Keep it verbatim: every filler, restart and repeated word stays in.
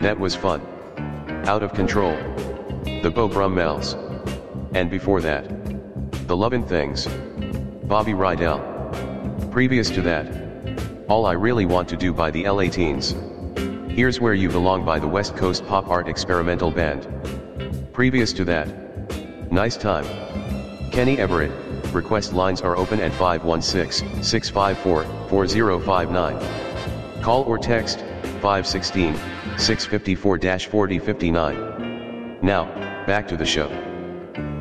That was fun. Out of Control. The Beau Brummels. And before that, The Lovin' Things. Bobby Rydell. Previous to that, All I Really Want to Do by the L A Teens. Here's Where You Belong by the West Coast Pop Art Experimental Band. Previous to that, Nice Time. Kenny Everett. Request lines are open at five one six, six five four, four zero five nine. Call or text five one six, six five four, four zero five nine. Now, back to the show.